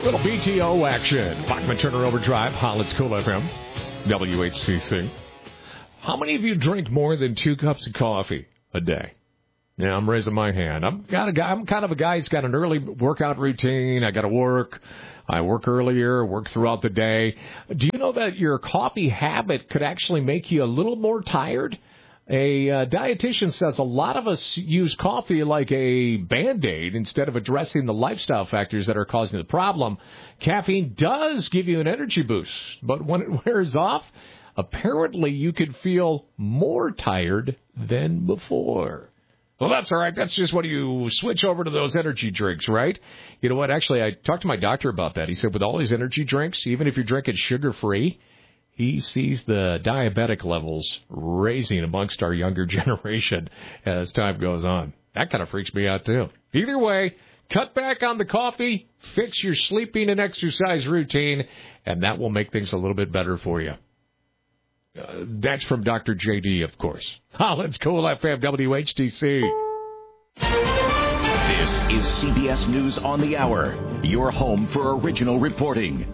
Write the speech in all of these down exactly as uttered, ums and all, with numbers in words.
Little B T O action. Bachman Turner Overdrive, Holland's Cool F M, W H C C. How many of you drink more than two cups of coffee a day? Yeah, I'm raising my hand. I'm got a guy. I'm kind of a guy who's got an early workout routine. I got to work. I work earlier, work throughout the day. Do you know that your coffee habit could actually make you a little more tired? A uh, dietitian says a lot of us use coffee like a Band-Aid instead of addressing the lifestyle factors that are causing the problem. Caffeine does give you an energy boost, but when it wears off, apparently you could feel more tired than before. Well, that's all right. That's just when you switch over to those energy drinks, right? You know what? Actually, I talked to my doctor about that. He said with all these energy drinks, even if you're drinking sugar-free, he sees the diabetic levels raising amongst our younger generation as time goes on. That kind of freaks me out, too. Either way, cut back on the coffee, fix your sleeping and exercise routine, and that will make things a little bit better for you. Uh, that's from Doctor J D, of course. Holland's Cool F M, W H D C. This is C B S News on the Hour, your home for original reporting.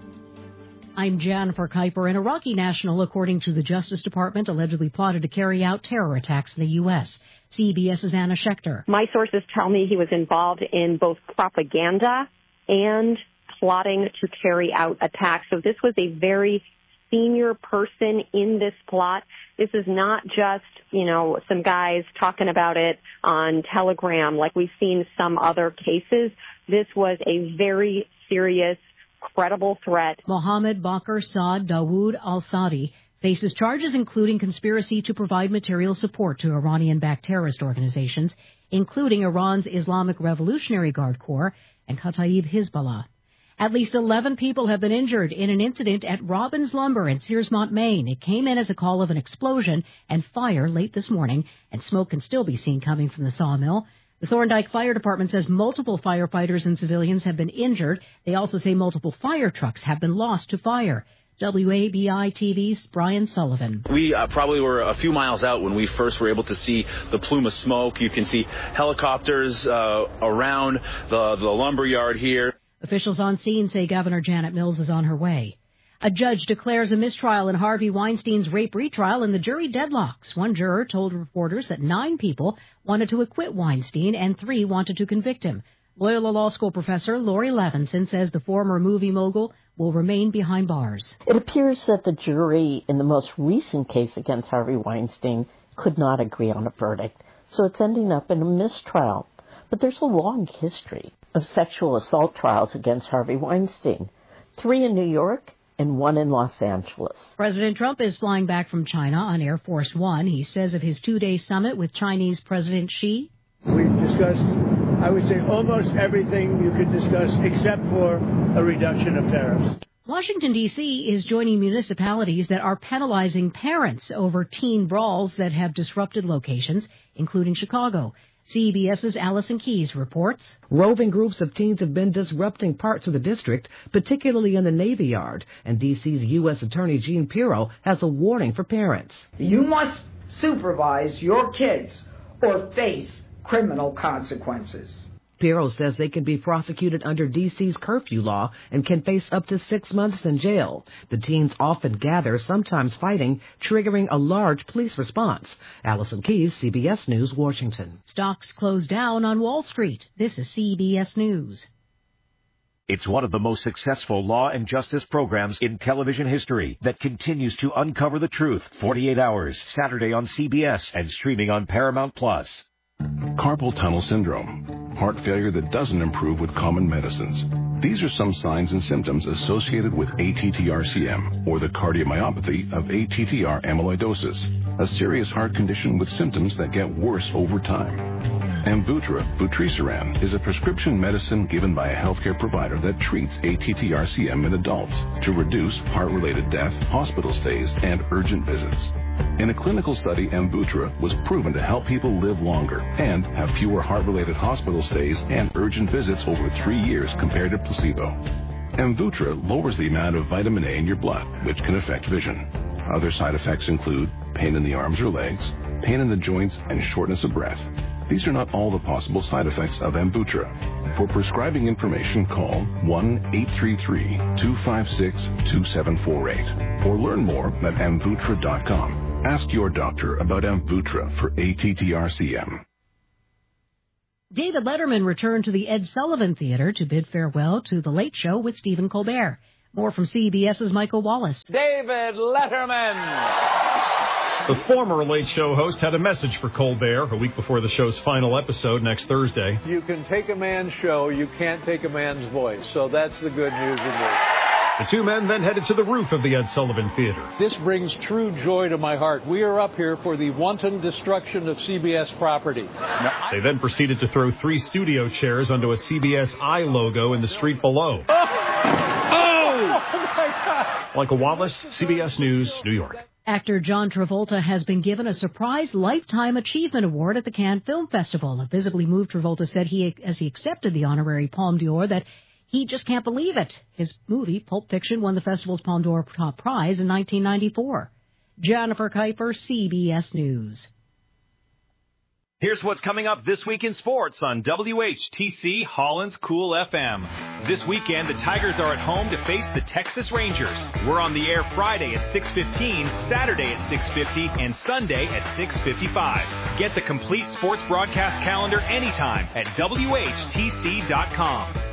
I'm Jennifer Kuiper. An Iraqi national, according to the Justice Department, allegedly plotted to carry out terror attacks in the U S. CBS's Anna Schechter. My sources tell me he was involved in both propaganda and plotting to carry out attacks. So this was a very senior person in this plot. This is not just, you know, some guys talking about it on Telegram like we've seen some other cases. This was a very serious, credible threat. Mohammed Bakr Saad Dawood al-Saadi faces charges including conspiracy to provide material support to Iranian-backed terrorist organizations, including Iran's Islamic Revolutionary Guard Corps and Kataib Hezbollah. At least eleven people have been injured in an incident at Robbins Lumber in Searsmont, Maine. It came in as a call of an explosion and fire late this morning, and smoke can still be seen coming from the sawmill. The Thorndike Fire Department says multiple firefighters and civilians have been injured. They also say multiple fire trucks have been lost to fire. W A B I T V's Brian Sullivan. We uh, probably were a few miles out when we first were able to see the plume of smoke. You can see helicopters uh, around the, the lumber yard here. Officials on scene say Governor Janet Mills is on her way. A judge declares a mistrial in Harvey Weinstein's rape retrial, and the jury deadlocks. One juror told reporters that nine people wanted to acquit Weinstein and three wanted to convict him. Loyola Law School professor Lori Levinson says the former movie mogul will remain behind bars. It appears that the jury in the most recent case against Harvey Weinstein could not agree on a verdict, so it's ending up in a mistrial. But there's a long history of sexual assault trials against Harvey Weinstein, three in New York and one in Los Angeles. President Trump is flying back from China on Air Force One. He says of his two-day summit with Chinese President Xi. We've discussed, I would say, almost everything you could discuss except for a reduction of tariffs. Washington, D C is joining municipalities that are penalizing parents over teen brawls that have disrupted locations, including Chicago. CBS's Allison Keyes reports. Roving groups of teens have been disrupting parts of the district, particularly in the Navy Yard, and D C's U S Attorney Gene Pirro has a warning for parents. You must supervise your kids or face criminal consequences. Pirro says they can be prosecuted under D C's curfew law and can face up to six months in jail. The teens often gather, sometimes fighting, triggering a large police response. Allison Keyes, C B S News, Washington. Stocks closed down on Wall Street. This is C B S News. It's one of the most successful law and justice programs in television history that continues to uncover the truth. forty-eight hours, Saturday on C B S and streaming on Paramount Plus. Carpal tunnel syndrome, heart failure that doesn't improve with common medicines. These are some signs and symptoms associated with A T T R C M, or the cardiomyopathy of A T T R amyloidosis, a serious heart condition with symptoms that get worse over time. Amvuttra, vutrisiran, is a prescription medicine given by a healthcare provider that treats A T T R C M in adults to reduce heart-related death, hospital stays, and urgent visits. In a clinical study, Amvuttra was proven to help people live longer and have fewer heart-related hospital stays and urgent visits over three years compared to placebo. Amvuttra lowers the amount of vitamin A in your blood, which can affect vision. Other side effects include pain in the arms or legs, pain in the joints, and shortness of breath. These are not all the possible side effects of Amvuttra. For prescribing information, call one eight three three, two five six, two seven four eight or learn more at amvuttra dot com. Ask your doctor about Amvuttra for A T T R C M. David Letterman returned to the Ed Sullivan Theater to bid farewell to The Late Show with Stephen Colbert. More from CBS's Michael Wallace. David Letterman! The former Late Show host had a message for Colbert a week before the show's final episode next Thursday. You can take a man's show, you can't take a man's voice. So that's the good news of this. The two men then headed to the roof of the Ed Sullivan Theater. This brings true joy to my heart. We are up here for the wanton destruction of C B S property. They then proceeded to throw three studio chairs onto a C B S I logo in the street below. Oh! Oh my God! Michael Wallace, C B S News, New York. Actor John Travolta has been given a surprise Lifetime Achievement Award at the Cannes Film Festival. A visibly moved Travolta said he, as he accepted the honorary Palme d'Or, that he just can't believe it. His movie, Pulp Fiction, won the festival's Palme d'Or top prize in nineteen ninety-four. Jennifer Kuiper, C B S News. Here's what's coming up this week in sports on W H T C Holland's Cool F M. This weekend, the Tigers are at home to face the Texas Rangers. We're on the air Friday at six fifteen, Saturday at six fifty, and Sunday at six fifty-five. Get the complete sports broadcast calendar anytime at W H T C dot com.